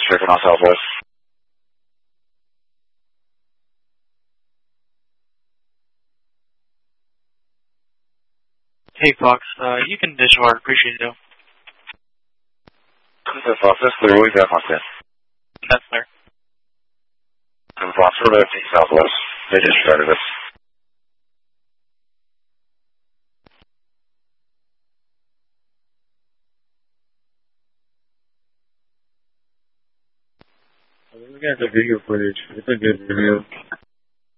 Second on Southwest. Hey, Fox. You can disregard. Appreciate it, though. Fox, that's clear. We've got Fox. That's clear. Fox, we're about Southwest. They just started us. We got the video footage. It's a good video.